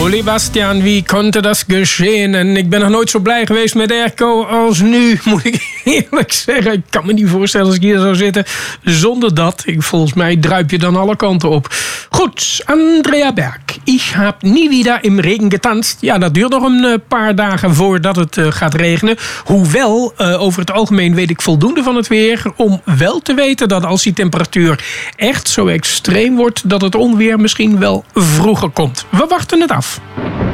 Olly Bastiaan, wie konnte das geschehen? En ik ben nog nooit zo blij geweest met airco als nu, moet ik eerlijk zeggen. Ik kan me niet voorstellen als ik hier zou zitten zonder dat. Volgens mij druip je dan alle kanten op. Goed, Andrea Berg. Ich heb nie wieder im Regen getanzt. Ja, dat duurt nog een paar dagen voordat het gaat regenen. Hoewel, over het algemeen weet ik voldoende van het weer om wel te weten dat als die temperatuur echt zo extreem wordt, dat het onweer misschien wel vroeger komt. We wachten het af.